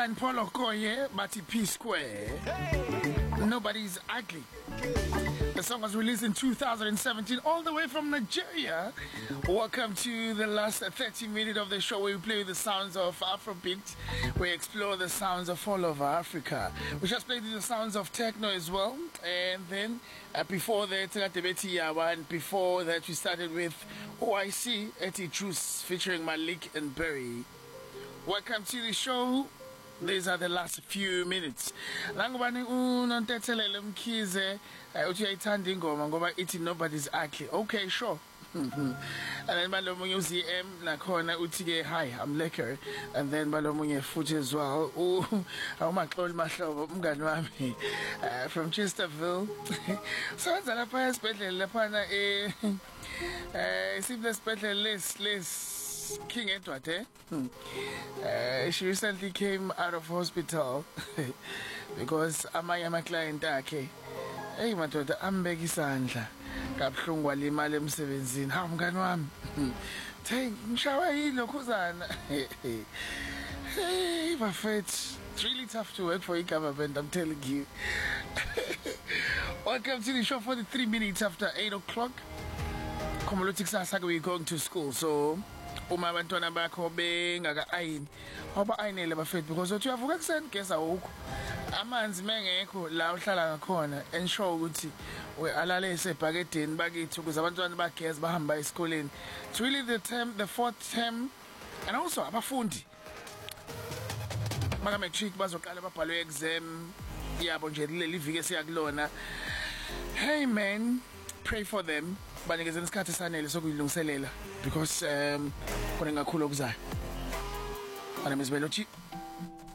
and Polo Koye, Bati P Square. Nobody's ugly. The song was released in 2017, all the way from Nigeria. Welcome to the last 30 minutes of the show where we play the sounds of Afrobeat. We explore the sounds of all over Africa. We just played the sounds of techno as well. And then before that, and before that, we started with OIC, Eti Truce featuring Malik and Berry. Welcome to the show. These are the last few minutes. Langubani unontethelele mkhize uthi uyayithanda ingoma ngoba ithi nobody's ugly. Okay, sure. And then balomunye uZM nakhona uthi ke hi, I'm lekker. And then balomunye futhi as well. Awumaxoli mahlobo umngani wami from Chesterville. So wenza lapha esibhedlela lapha isiphi lesibhedlela les King Edward, she recently came out of hospital because amanye client akhe hey madoda ambeka isandla kabuhlungu walimala emsebenzini. Ha mngani wami hey ngishawa yilokhuzana. Hey Bafet, it's really tough to work for a government, I'm telling you. Welcome to the show. 43 minutes after 8 o'clock. Komolotics we're going to school, so uma abantwana bakho bengaka-ayini awuba-ayinele bafethu because uthi uyavuka kuseni gesi awukho, amanzi mengekho la uhlala ngakhona, ensure ukuthi alale esebhakedeni bakithi ukuze abantwana bagezi bahamba esikoleni. It's really the fourth term, and also abafundi baka-matric bazoqala babhalwe exam yabo nje leli viki esiyakulona. Hey man, pray for them. Banikeze isikhathi sanele sokuyilungiselela because kunengakhulu okuzayo. My name is Belochi.